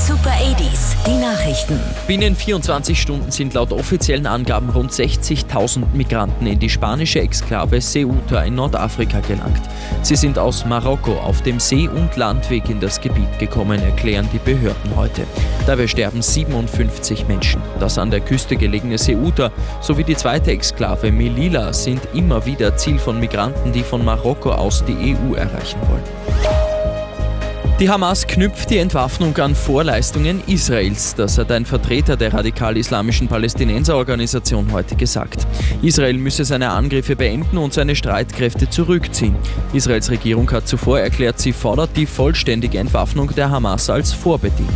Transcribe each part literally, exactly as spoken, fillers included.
Super achtziger, die Nachrichten. Binnen vierundzwanzig Stunden sind laut offiziellen Angaben rund sechzigtausend Migranten in die spanische Exklave Ceuta in Nordafrika gelangt. Sie sind aus Marokko auf dem See- und Landweg in das Gebiet gekommen, erklären die Behörden heute. Dabei sterben siebenundfünfzig Menschen. Das an der Küste gelegene Ceuta sowie die zweite Exklave Melilla sind immer wieder Ziel von Migranten, die von Marokko aus die E U erreichen wollen. Die Hamas knüpft die Entwaffnung an Vorleistungen Israels. Das hat ein Vertreter der radikal-islamischen Palästinenserorganisation heute gesagt. Israel müsse seine Angriffe beenden und seine Streitkräfte zurückziehen. Israels Regierung hat zuvor erklärt, sie fordert die vollständige Entwaffnung der Hamas als Vorbedingung.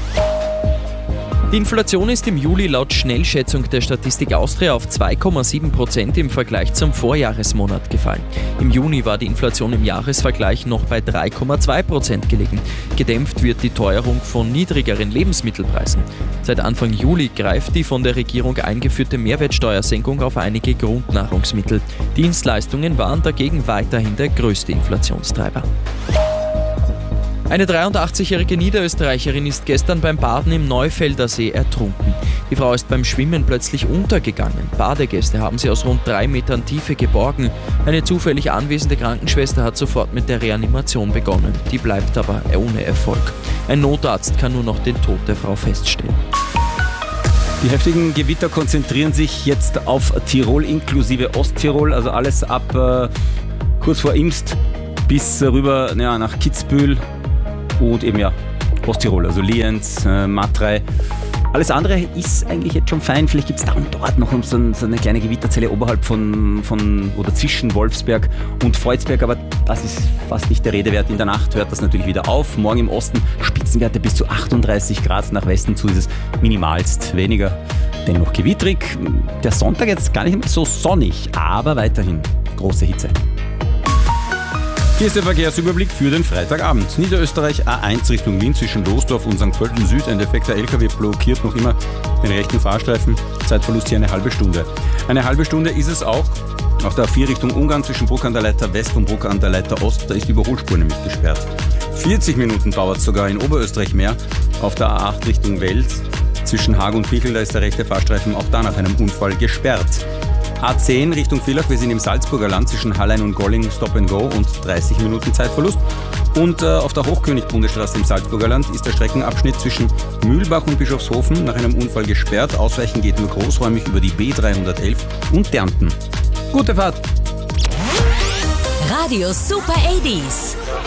Die Inflation ist im Juli laut Schnellschätzung der Statistik Austria auf zwei Komma sieben Prozent im Vergleich zum Vorjahresmonat gefallen. Im Juni war die Inflation im Jahresvergleich noch bei drei Komma zwei Prozent gelegen. Gedämpft wird die Teuerung von niedrigeren Lebensmittelpreisen. Seit Anfang Juli greift die von der Regierung eingeführte Mehrwertsteuersenkung auf einige Grundnahrungsmittel. Dienstleistungen waren dagegen weiterhin der größte Inflationstreiber. Eine dreiundachtzigjährige Niederösterreicherin ist gestern beim Baden im Neufelder See ertrunken. Die Frau ist beim Schwimmen plötzlich untergegangen. Badegäste haben sie aus rund drei Metern Tiefe geborgen. Eine zufällig anwesende Krankenschwester hat sofort mit der Reanimation begonnen. Die bleibt aber ohne Erfolg. Ein Notarzt kann nur noch den Tod der Frau feststellen. Die heftigen Gewitter konzentrieren sich jetzt auf Tirol inklusive Osttirol, also alles ab äh, kurz vor Imst bis rüber ja, nach Kitzbühel. Und eben ja, Osttirol, also Lienz, äh, Matrei. Alles andere ist eigentlich jetzt schon fein. Vielleicht gibt es da und dort noch so, ein, so eine kleine Gewitterzelle oberhalb von, von oder zwischen Wolfsberg und Volzberg, aber das ist fast nicht der Rede wert. In der Nacht hört das natürlich wieder auf. Morgen im Osten Spitzenwerte bis zu achtunddreißig Grad, nach Westen zu ist es minimalst weniger. Dennoch gewittrig. Der Sonntag jetzt gar nicht mehr so sonnig, aber weiterhin große Hitze. Hier ist der Verkehrsüberblick für den Freitagabend. Niederösterreich A eins Richtung Wien zwischen Losdorf und Sankt Pölten Süd. Ein defekter L K W blockiert noch immer den rechten Fahrstreifen. Zeitverlust hier eine halbe Stunde. Eine halbe Stunde ist es auch auf der A vier Richtung Ungarn zwischen Bruck an der Leiter West und Bruck an der Leiter Ost. Da ist die Überholspur nämlich gesperrt. vierzig Minuten dauert es sogar in Oberösterreich mehr. Auf der A acht Richtung Wels zwischen Haag und Pichl, da ist der rechte Fahrstreifen auch da nach einem Unfall gesperrt. A zehn Richtung Villach, wir sind im Salzburger Land zwischen Hallein und Golling, Stop and Go und dreißig Minuten Zeitverlust. Und äh, auf der Hochkönig-Bundesstraße im Salzburger Land ist der Streckenabschnitt zwischen Mühlbach und Bischofshofen nach einem Unfall gesperrt. Ausweichen geht nur großräumig über die B dreihundertelf und Dernten. Gute Fahrt! Radio Super achtziger.